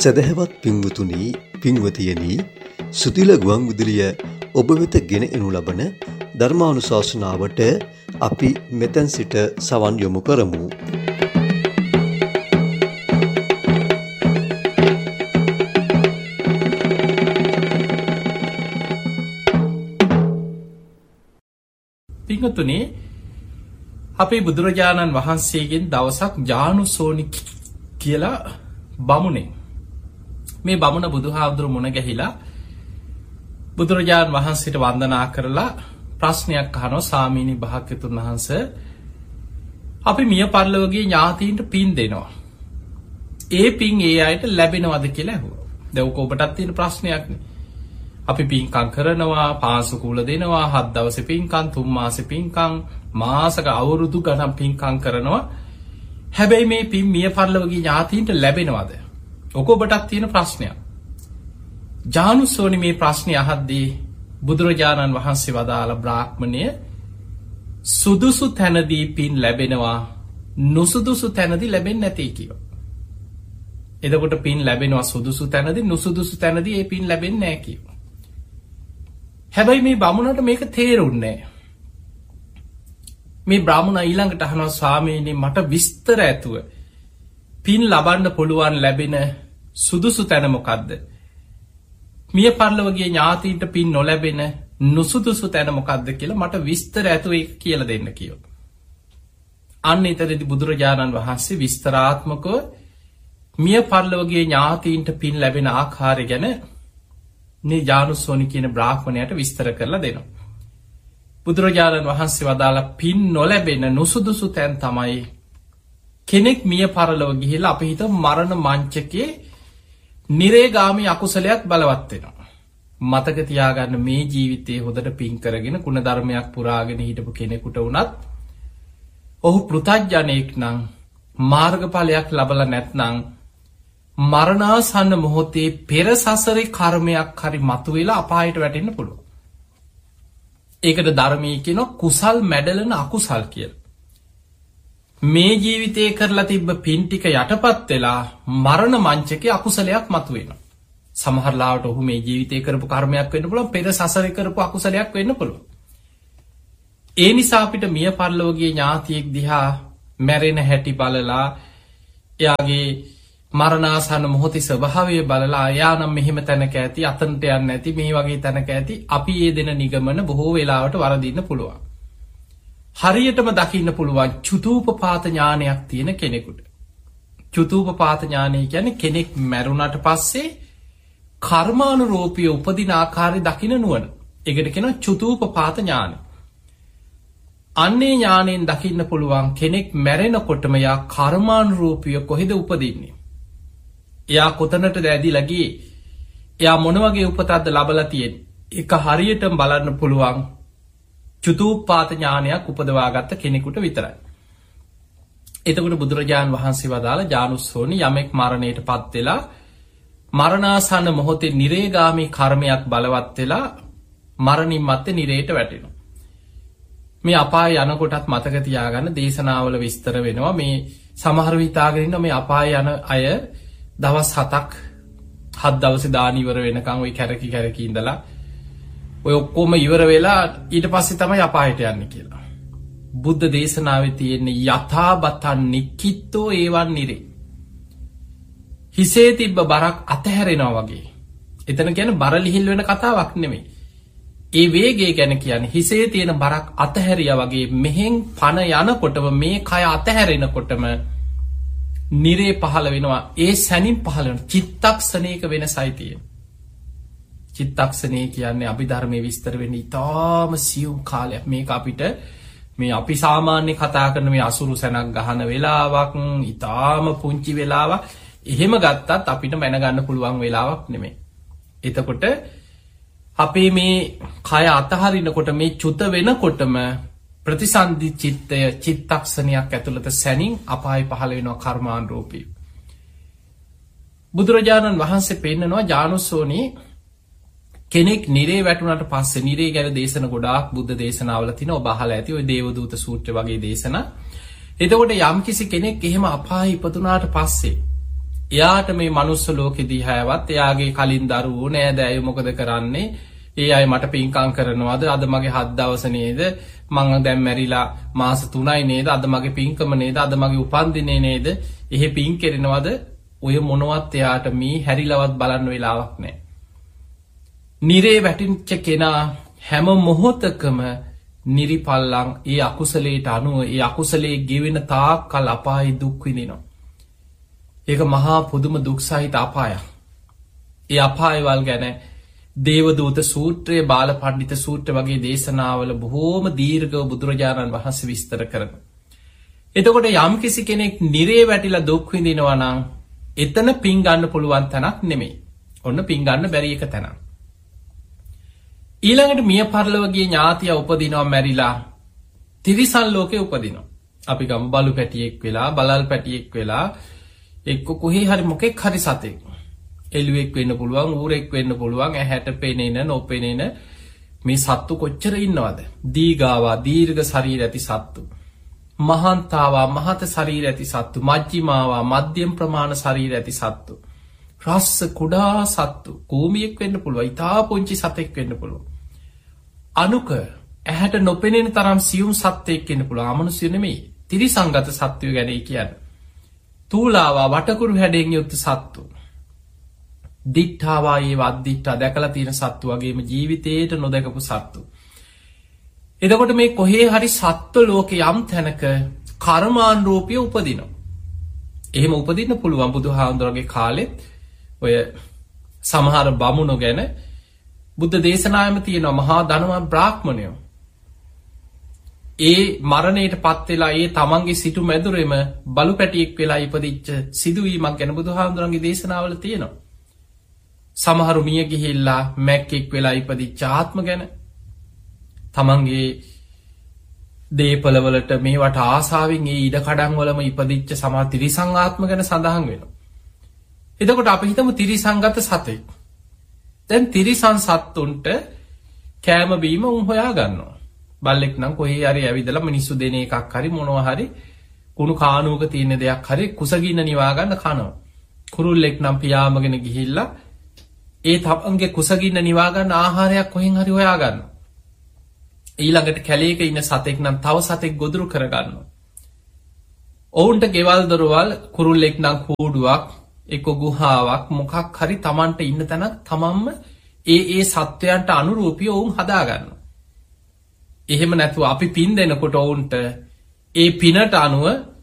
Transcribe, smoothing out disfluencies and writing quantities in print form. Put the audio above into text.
සදහවත් පින්වතුනි පින්වතියනි සුතිල ගුවන් විදුලිය ඔබ වෙත ගෙන එනු ලබන ධර්මානුශාසනාවට අපි මෙතෙන් සිට සවන් යොමු කරමු. පින්වතුනි අපේ බුදුරජාණන් වහන්සේගෙන් දවසක් ජානුසෝනි කියලා බමුණෙක් මේ බමුණ බුදුහාමුදුරු මුණ ගැහිලා බුදුරජාණන් වහන්සේට වන්දනා කරලා ප්‍රශ්නයක් අහනවා ස්වාමීනි භාග්‍යවතුන් වහන්සේ අපි මිය පරලොවගේ ඥාතීන්ට පින් දෙනවා. ඒ පින් ඒ අයට ලැබෙනවද කියලා ඇහුවා. දැන් ඔබටත් තියෙන ප්‍රශ්නයක්නේ. අපි පින්කම් කරනවා, පාසු කුල දෙනවා, 7 දවසේ පින්කම්, 3 මාසේ පින්කම්, මාසක අවුරුදු ගණන් පින්කම් කරනවා. හැබැයි මේ පින් මිය පරලොවගේ ඥාතීන්ට ලැබෙනවද? ඔබටත් තියෙන ප්‍රශ්නයක්. ජානුසෝනි මේ ප්‍රශ්නේ අහද්දී බුදුරජාණන් වහන්සේ වදාළ බ්‍රාහ්මණය සුදුසු තැනදී පින් ලැබෙනවා, නුසුදුසු තැනදී ලැබෙන්නේ නැtei කියනවා. එතකොට පින් ලැබෙනවා සුදුසු තැනදී, නුසුදුසු තැනදී ඒ පින් ලැබෙන්නේ නැහැ කියනවා. හැබැයි මේ බමුණට මේක තේරුන්නේ නැහැ. මේ බ්‍රාහ්මණ ඊළඟට අහනවා ස්වාමීනි මට විස්තර ඇතුව පින් ලබන්න පුළුවන් ලැබෙන සුදුසු තැන මොකද්ද? මිය පරලොවගේ ඥාතීන්ට පින් නොලැබෙන නුසුදුසු තැන මොකද්ද කියලා මට විස්තර ඇතුව ඒක කියලා දෙන්න කියනවා. අන්න ඊතරදී බුදුරජාණන් වහන්සේ විස්තරාත්මකව මිය පරලොවගේ ඥාතීන්ට පින් ලැබෙන ආකාරය ගැන මේ ජානුසෝනි කියන බ්‍රාහ්මණයට විස්තර කරලා දෙනවා. බුදුරජාණන් වහන්සේ වදාලා පින් නොලැබෙන නුසුදුසු තැන් තමයි කෙනෙක් මිය පරලොව ගිහිලා අපි හිත මරණ මංචකේ නිරේගාමී අකුසලයක් බලවත් වෙනවා. මතක තියාගන්න මේ ජීවිතේ හොඳට පින් කරගෙන කුණ ධර්මයක් පුරාගෙන හිටපු කෙනෙකුට වුණත් ඔහු පෘථග්ජනෙක් නම් මාර්ගඵලයක් ලබලා නැත්නම් මරණාසන්න මොහොතේ පෙර සසරේ කර්මයක් හරි මතුවෙලා අපායට වැටෙන්න පුළුවන්. ඒකට ධර්මයේ කියනවා කුසල් මැඩලන අකුසල් කියලා. මේ ජීවිතේ කරලා තිබ්බ පින් ටික යටපත් වෙලා මරණ මංචකේ අකුසලයක් මතුවෙනවා. සමහර ලාවට ඔහු මේ ජීවිතේ කරපු කර්මයක් වෙන්න පුළුවන්, පෙර සසරේ කරපු අකුසලයක් වෙන්න පුළුවන්. ඒ නිසා අපිට මිය පරලොවගේ ඥාතියෙක් දිහා මැරෙන හැටි බලලා එයාගේ මරණාසන්න මොහොතේ ස්වභාවය බලලා එයා නම් මෙහෙම තැනක ඇති, අතනට යන්නේ නැති, මේ වගේ තැනක ඇති, අපි ඒ දෙන නිගමන බොහෝ වෙලාවට වරදින්න පුළුවන්. හරියටම දකින්න පුළුවන් චුතූපපාත ඥානයක් තියෙන කෙනෙකුට. චුතූපපාත ඥානය කියන්නේ කෙනෙක් මැරුණට පස්සේ කර්මානුරූපී උපදින ආකාරය දකින්න නුවණ. ඒකට කියනවා චුතූපපාත ඥානය. අන්නේ ඥාණයෙන් දකින්න පුළුවන් කෙනෙක් මැරෙනකොටම යා කර්මානුරූපීව කොහෙද උපදින්නේ? එයා කොතනටද ඇදිලා ගියේ? එයා මොන වගේ උපතක්ද ලබලා තියෙන්නේ? ඒක හරියටම බලන්න පුළුවන් චුතූපපාත ඥානයක් උපදවාගත්ත කෙනෙකුට විතරයි. එතකොට බුදුරජාණන් වහන්සේ වදාළ ජානුසෝනි යමෙක් මරණයට පත් වෙලා මරණාසන්න මොහොතේ නිරේගාමී කර්මයක් බලවත් වෙලා මරණින් මත්තේ නිරේට වැටෙනවා. මේ අපාය යනකොටත් මතක තියාගන්න දේශනාවල විස්තර වෙනවා. මේ සමහරව හිතාගෙන ඉන්න මේ අපාය යන අය දවස් 7ක් 7 දවසේ දාන ඉවර වෙනකන් ওই කැරකි ඉඳලා ඔය ඔක්කොම ඉවර වෙලා ඊට පස්සේ තමයි අපායට යන්නේ කියලා. බුද්ධ දේශනාවේ තියෙන යථාබතන් නික්කිත්තෝ ඒවන් නිරේ. හිසේ තිබ්බ බරක් අතහැරෙනවා වගේ. එතන කියන්නේ බර ලිහිල් වෙන කතාවක් නෙමෙයි. ඒ වේගය ගැන කියන්නේ හිසේ තියෙන බරක් අතහැරියා වගේ මෙහෙන් පන යනකොටම මේ කය අතහැරෙනකොටම නිරේ පහළ වෙනවා. ඒ සැනින් පහළ වෙන චිත්තක්ෂණයක වෙනසයි තියෙන්නේ. චිත්තක්ෂණය කියන්නේ අභිධර්මයේ විස්තර වෙන්නේ ඊටාම සියුම් කාලයක්. මේක අපිට මේ අපි සාමාන්‍ය කතා කරන මේ අසුරු සැනක් ගහන වෙලාවක්, ඊටාම පුංචි වෙලාවක් එහෙම ගත්තත් අපිට මැනගන්න පුළුවන් වෙලාවක් නෙමෙයි. එතකොට අපේ මේ කය අතහරිනකොට මේ චුත වෙනකොටම ප්‍රතිසන්දි චිත්තය චිත්තක්ෂණයක් ඇතුළත සැනින් අපාය පහළ වෙනවා කර්මානුරූපී. බුදුරජාණන් වහන්සේ පෙන්නනවා ජානුසෝනි කෙනෙක් නිරේ වැටුණට පස්සේ නිරේ ගැන දේශන ගොඩාක් බුද්ධ දේශනාවල තියෙනවා. ඔබ අහලා ඇති ඔය දේවදූත සූත්‍ර වගේ දේශනා. එතකොට යම්කිසි කෙනෙක් එහෙම අපායේ ඉපදුනාට පස්සේ එයාට මේ මනුස්ස ලෝකෙදී හැවත් එයාගේ කලින් දරුවෝ නෑදෑයෝ මොකද කරන්නේ? ඒ අය මට පින්කම් කරනවාද? අද මගේ 7 දවස නේද? මං දැන් මැරිලා මාස 3යි නේද? අද මගේ පින්කම නේද? අද මගේ උපන්දිනේ නේද? එහෙ පින් කෙරෙනවද? ඔය මොනවත් එයාට මේ හැරිලවත් බලන්න වෙලාවක් නෑ. නිරේ වැටිච්ච කෙනා හැම මොහොතකම නිරිපල්ලං ඒ අකුසලයට අනුව ඒ අකුසලයේ ගෙවෙන තාක් කල් අපායි දුක් විඳිනවා. ඒක මහා පුදුම දුක් සහිත අපායක්. ඒ අපායවල් ගැන දේවදූත සූත්‍රයේ බාලපණ්ඩිත සූත්‍ර වගේ දේශනාවල බොහෝම දීර්ඝව බුදුරජාණන් වහන්සේ විස්තර කරනවා. එතකොට යම් කිසි කෙනෙක් නිරේ වැටිලා දුක් විඳිනවා නම් එතන පින් ගන්න පුළුවන් තැනක් නෙමෙයි. ඔන්න පින් ගන්න බැරි එක තැනක්. ඊළඟට මිය පරලොවගේ ඥාතිය උපදිනවා මැරිලා තිරිසන් ලෝකේ උපදිනවා. අපි ගමු බලු පැටියෙක් වෙලා බලල් පැටියෙක් වෙලා එක්ක කොහේ හරි මොකෙක් හරි සතෙක්. එළුවෙක් වෙන්න පුළුවන්, ඌරෙක් වෙන්න පුළුවන්, ඇහැට පෙනෙන නොපෙනෙන මේ සත්තු කොච්චර ඉන්නවද? දීගාවා දීර්ඝ ශරීර ඇති සත්තු. මහන්තාවා මහත ශරීර ඇති සත්තු, මජ්ජිමාවා මධ්‍යම ප්‍රමාණ ශරීර ඇති සත්තු. රස්ස කුඩා සත්තු, කූමියෙක් වෙන්න පුළුවන්, ඉතා පුංචි සතෙක් වෙන්න පුළුවන්. අනුක ඇහැට නොපෙනෙන තරම් සියුම් සත්වෙක් වෙන්න පුළුවන්. අමනුෂ්‍ය නෙමෙයි, තිරිසංගත සත්වයෝ ගැන කියන්නේ. තූලාවා වටකුරු හැඩයෙන් යුක්ත සත්තු. දිට්ඨාවා ඒ වද්දිට්ඨා දැකලා තියෙන සත්තු වගේම ජීවිතේට නොදකපු සත්තු. එතකොට මේ කොහේ හරි සත්ව ලෝකේ යම් තැනක කර්මානුරූපී උපදිනවා. එහෙම උපදින්න පුළුවන්. බුදුහාමුදුරගේ කාලෙත් ඔය සමහර බමුණෝ ගැන බුද්ධ දේශනාවෙම තියෙනවා මහා ධනවත් බ්‍රාහ්මණයෝ. ඒ මරණයට පත් වෙලා ඒ තමන්ගේ සිටු මැදුරේම බලු පැටියෙක් වෙලා ඉපදිච්ච සිදුවීමක් ගැන බුදුහාමුදුරන්ගේ දේශනාවල තියෙනවා. සමහරු මිය ගිහිල්ලා මැක්කෙක් වෙලා ඉපදිච්ච ආත්ම ගැන, තමන්ගේ දේපලවලට මේවට ආසාවෙන් ඒ ඉඩ කඩන්වලම ඉපදිච්ච සමහර තිරිසන් ආත්ම ගැන සඳහන් වෙනවා. එතකොට අපි හිතමු තිරිසංගත සතෙක්. දැන් තිරිසන් සත්තුන්ට කෑම බීම උන් හොයා ගන්නවා. බල්ලෙක් නම් කොහේ හරි ඇවිදලා මිනිස්සු දෙන එකක් හරි මොනවා හරි කුණු කානුවක තියෙන දෙයක් හරි කුසගින්න නිවා ගන්න කනවා. කුරුල්ලෙක් නම් පියාඹගෙන ගිහිල්ලා ඒ තමන්ගේ කුසගින්න නිවා ගන්න ආහාරයක් කොහෙන් හරි හොයා ගන්නවා. ඊළඟට කැලේක ඉන්න සතෙක් නම් තව සතෙක් ගොදුරු කර ගන්නවා. ඔවුන්ට ගෙවල් දොරවල්, කුරුල්ලෙක් නම් කූඩුවක්, එක්ක ගුහාවක් මොකක් හරි තමන්ට ඉන්න තැනක් තමන්ම ඒ සත්වයන්ට අනුරූපී ඔවුන් හදා ගන්නවා. එහෙම නැතුව අපි පින් දෙනකොට ඔවුන්ට ඒ පිනට අනුව